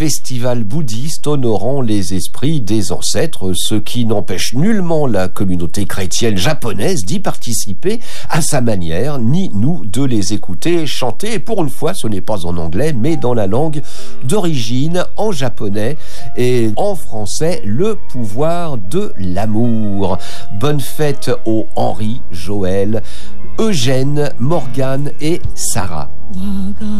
festival bouddhiste honorant les esprits des ancêtres, ce qui n'empêche nullement la communauté chrétienne japonaise d'y participer à sa manière, ni nous de les écouter chanter. Et pour une fois, ce n'est pas en anglais, mais dans la langue d'origine, en japonais et en français, le pouvoir de l'amour. Bonne fête aux Henri, Joël, Eugène, Morgane et Sarah.